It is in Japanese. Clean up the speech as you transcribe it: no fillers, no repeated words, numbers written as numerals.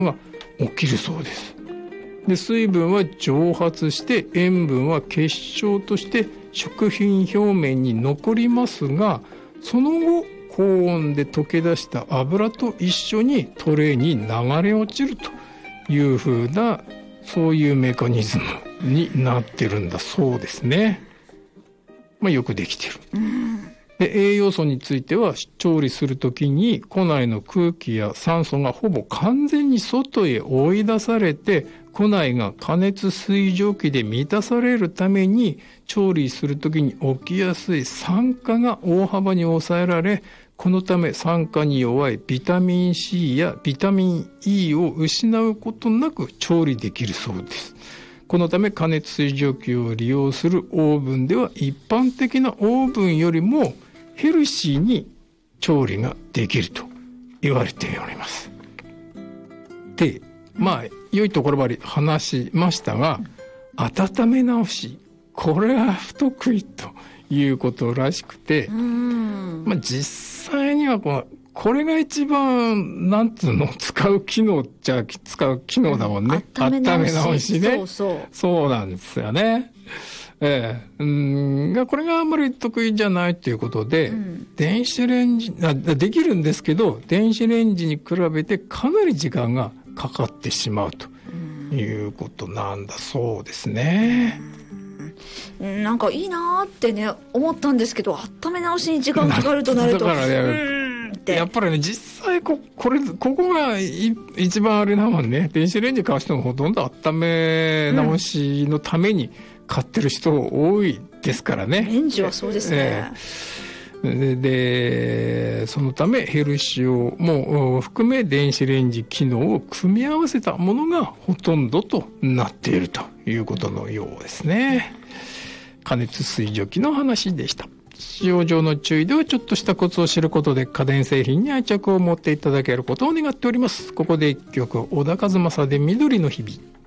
が起きるそうです。で、水分は蒸発して塩分は結晶として食品表面に残りますが、その後高温で溶け出した油と一緒にトレーに流れ落ちるというふうな、そういうメカニズムになってるんだそうですね。よくできてる。で、栄養素については調理するときに庫内の空気や酸素がほぼ完全に外へ追い出されて、庫内が加熱水蒸気で満たされるために、調理するときに起きやすい酸化が大幅に抑えられ、このため酸化に弱いビタミン C やビタミン E を失うことなく調理できるそうです。このため加熱水蒸気を利用するオーブンでは、一般的なオーブンよりもヘルシーに調理ができると言われております。で、良いところばり話しましたが、温め直し、これは不得意ということらしくて、実際にはこれが一番使う機能っちゃ使う機能だもんね。温め直しね。そうなんですよね。これがあんまり得意じゃないということで、電子レンジできるんですけど、電子レンジに比べてかなり時間がかかってしまうということなんだそうですね。 なんかいいなーってね思ったんですけど、温め直しに時間かかるとなるとだからね、やっぱりね、実際ここが一番あれなもんね。電子レンジ買う人もほとんど温め直しのために買ってる人多いですからね。 レンジはそうですね。 で、そのためヘルシオも含め電子レンジ機能を組み合わせたものがほとんどとなっているということのようですね。加熱水蒸気の話でした。使用上の注意ではちょっとしたコツを知ることで家電製品に愛着を持っていただけることを願っております。ここで一曲、小田和正で緑の日々。